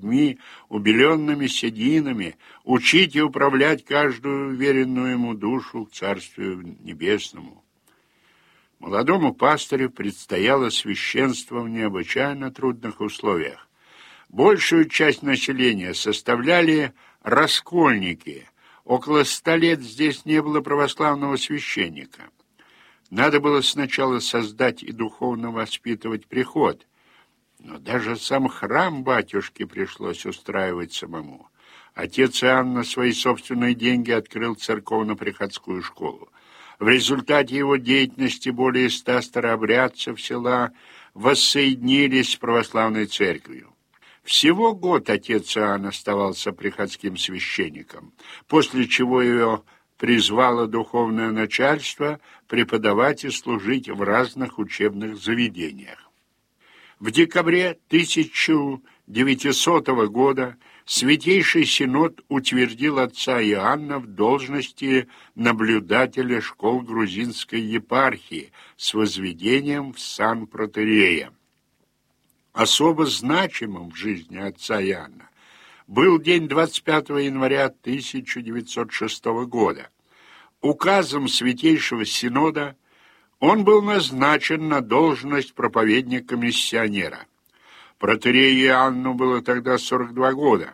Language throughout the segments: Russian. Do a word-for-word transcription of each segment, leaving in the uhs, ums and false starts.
людьми, убеленными сединами, учить и управлять каждую уверенную ему душу к Царствию Небесному. Молодому пастырю предстояло священство в необычайно трудных условиях. Большую часть населения составляли раскольники. Около ста лет здесь не было православного священника. Надо было сначала создать и духовно воспитывать приход, но даже сам храм батюшки пришлось устраивать самому. Отец Иоанн на свои собственные деньги открыл церковно-приходскую школу. В результате его деятельности более ста старообрядцев села воссоединились с православной церковью. Всего год отец Иоанн оставался приходским священником, после чего его призвало духовное начальство преподавать и служить в разных учебных заведениях. В декабре тысяча девятисотого года Святейший Синод утвердил отца Иоанна в должности наблюдателя школ грузинской епархии с возведением в сан протоиерея. Особо значимым в жизни отца Иоанна был день двадцать пятого января тысяча девятьсот шестого года. Указом Святейшего Синода он был назначен на должность проповедника-миссионера. Протоиерею Иоанну было тогда сорок два года.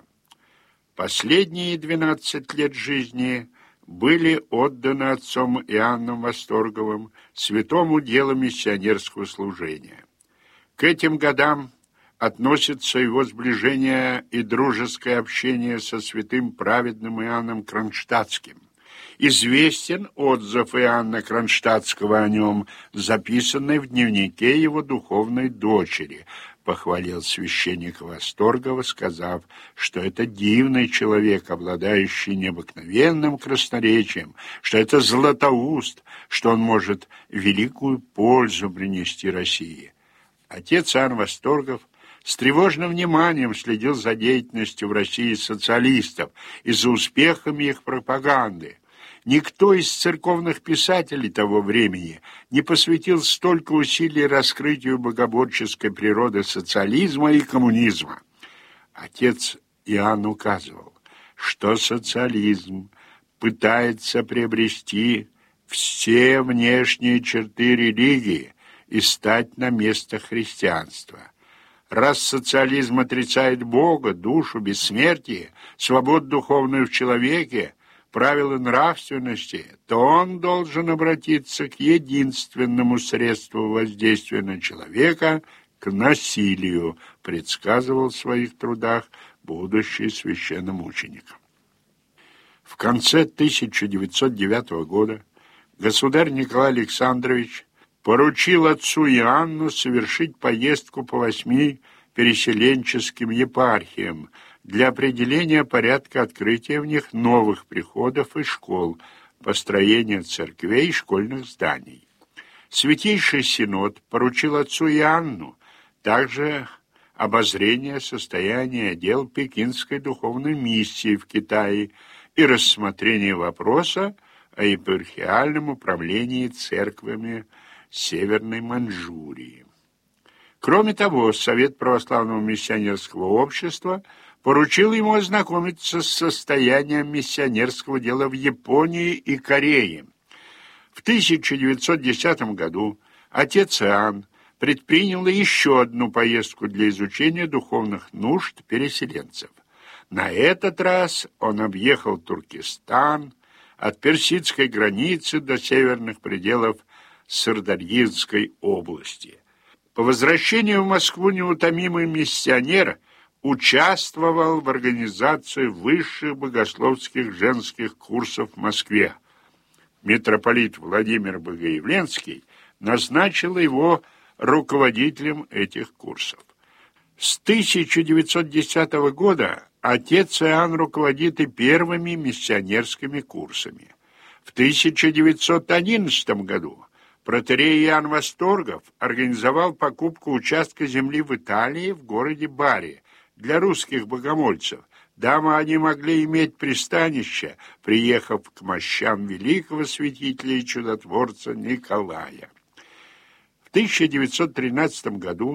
Последние двенадцать лет жизни были отданы отцом Иоанном Восторговым святому делу миссионерского служения. К этим годам относится его сближение и дружеское общение со святым праведным Иоанном Кронштадтским. Известен отзыв Иоанна Кронштадтского о нем, записанный в дневнике его духовной дочери. Похвалил священника Восторгова, сказав, что это дивный человек, обладающий необыкновенным красноречием, что это златоуст, что он может великую пользу принести России. Отец Иоанн Восторгов с тревожным вниманием следил за деятельностью в России социалистов и за успехами их пропаганды. Никто из церковных писателей того времени не посвятил столько усилий раскрытию богоборческой природы социализма и коммунизма. Отец Иоанн указывал, что социализм пытается приобрести все внешние черты религии и стать на место христианства. Раз социализм отрицает Бога, душу, бессмертие, свободу духовную в человеке, правила нравственности, то он должен обратиться к единственному средству воздействия на человека, к насилию, предсказывал в своих трудах будущий священномученик. В конце тысяча девятьсот девятого года государь Николай Александрович поручил отцу Иоанну совершить поездку по восьми переселенческим епархиям для определения порядка открытия в них новых приходов и школ, построения церквей и школьных зданий. Святейший Синод поручил отцу Иоанну также обозрение состояния дел Пекинской духовной миссии в Китае и рассмотрение вопроса о епархиальном управлении церквями Северной Маньчжурии. Кроме того, Совет православного миссионерского общества поручил ему ознакомиться с состоянием миссионерского дела в Японии и Корее. В тысяча девятьсот десятом году отец Иоанн предпринял еще одну поездку для изучения духовных нужд переселенцев. На этот раз он объехал Туркестан от персидской границы до северных пределов Сырдарьинской области. По возвращению в Москву неутомимый миссионер участвовал в организации высших богословских женских курсов в Москве. Митрополит Владимир Богоявленский назначил его руководителем этих курсов. С тысяча девятьсот десятого года отец Иоанн руководит и первыми миссионерскими курсами. В тысяча девятьсот одиннадцатом году протоиерей Иоанн Восторгов организовал покупку участка земли в Италии в городе Бари для русских богомольцев, дабы они могли иметь пристанище, приехав к мощам великого святителя и чудотворца Николая. В тысяча девятьсот тринадцатом году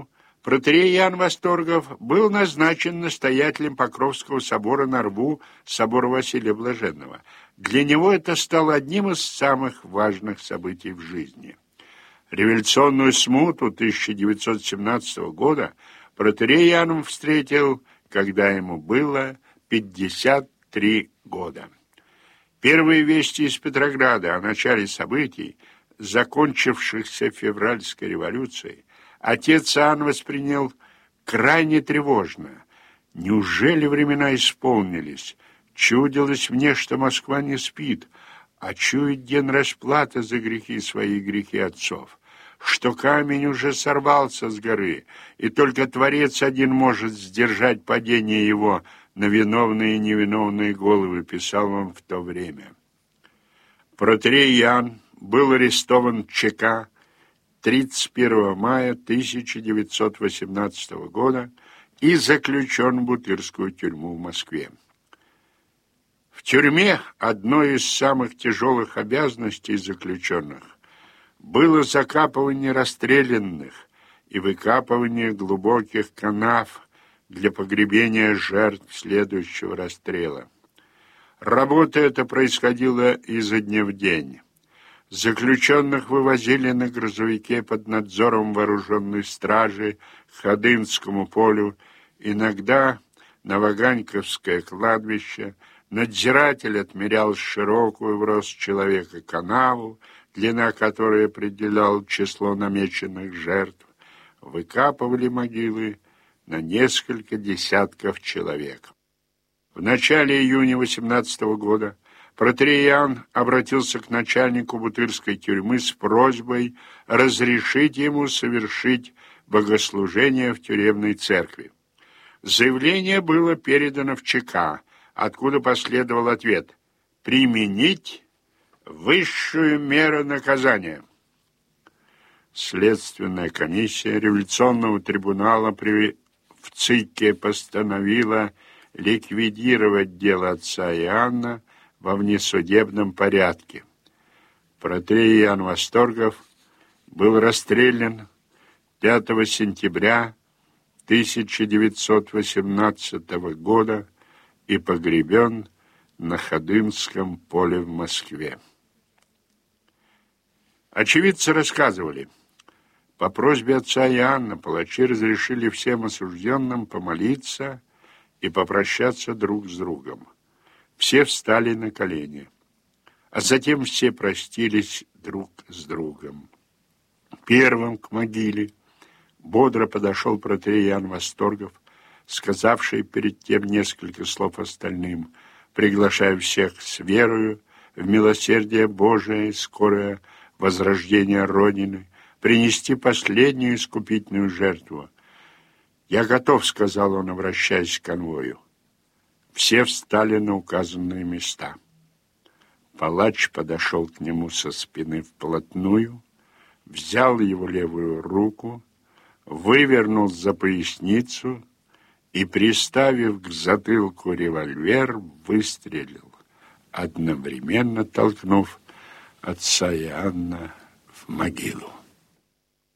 Протоиерей Иоанн Восторгов был назначен настоятелем Покровского собора на Рву, собора Василия Блаженного. Для него это стало одним из самых важных событий в жизни. Революционную смуту тысяча девятьсот семнадцатого года протоиерей Иоанн встретил, когда ему было пятьдесят три года. Первые вести из Петрограда о начале событий, закончившихся февральской революцией, отец Иоанн воспринял крайне тревожно. Неужели времена исполнились? Чудилось мне, что Москва не спит, а чует день расплаты за грехи свои и грехи отцов, что камень уже сорвался с горы, и только Творец один может сдержать падение его на виновные и невиновные головы, писал он в то время. Протоиерей Иоанн был арестован в ЧК тридцать первого мая тысяча девятьсот восемнадцатого года и заключен в Бутырскую тюрьму в Москве. В тюрьме одной из самых тяжелых обязанностей заключенных было закапывание расстрелянных и выкапывание глубоких канав для погребения жертв следующего расстрела. Работа эта происходила изо дня в день. Заключенных вывозили на грузовике под надзором вооруженной стражи к Ходынскому полю, иногда на Ваганьковское кладбище. Надзиратель отмерял широкую в рост человека канаву, длина которой определял число намеченных жертв. Выкапывали могилы на несколько десятков человек. В начале июня восемнадцатого года протоиерей Иоанн обратился к начальнику Бутырской тюрьмы с просьбой разрешить ему совершить богослужение в тюремной церкви. Заявление было передано в ЧК, откуда последовал ответ: «Применить высшую меру наказания». Следственная комиссия революционного трибунала при в ЦИКе постановила ликвидировать дело отца Иоанна во внесудебном порядке. Протоиерей Иоанн Восторгов был расстрелян пятого сентября тысяча девятьсот восемнадцатого года и погребен на Ходынском поле в Москве. Очевидцы рассказывали, по просьбе отца Иоанна палачи разрешили всем осужденным помолиться и попрощаться друг с другом. Все встали на колени, а затем все простились друг с другом. Первым к могиле бодро подошел протоиерей Иоанн Восторгов, сказавший перед тем несколько слов остальным, приглашая всех с верою в милосердие Божие и скорое возрождение Родины, принести последнюю искупительную жертву. «Я готов», — сказал он, обращаясь к конвою. Все встали на указанные места. Палач подошел к нему со спины вплотную, взял его левую руку, вывернул за поясницу и, приставив к затылку револьвер, выстрелил, одновременно толкнув отца Иоанна в могилу.